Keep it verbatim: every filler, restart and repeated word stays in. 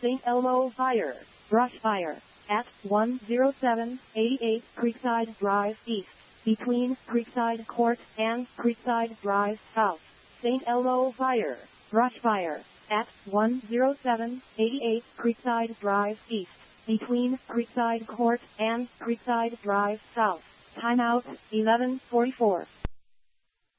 Saint Elmo Fire, brush fire, at one oh seven eighty-eight Creekside Drive East, between Creekside Court and Creekside Drive South. Saint Elmo Fire, brush fire, at one oh seven eighty-eight Creekside Drive East, between Creekside Court and Creekside Drive South. Timeout, eleven forty-four.